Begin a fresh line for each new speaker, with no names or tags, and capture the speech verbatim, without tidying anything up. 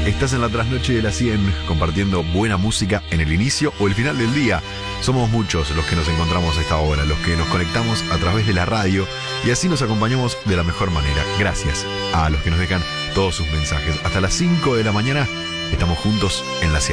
Estás en la trasnoche de la cien, compartiendo buena música en el inicio o el final del día. Somos muchos los que nos encontramos a esta hora, los que nos conectamos a través de la radio y así nos acompañamos de la mejor manera. Gracias a los que nos dejan todos sus mensajes. Hasta las cinco de la mañana estamos juntos en la cien.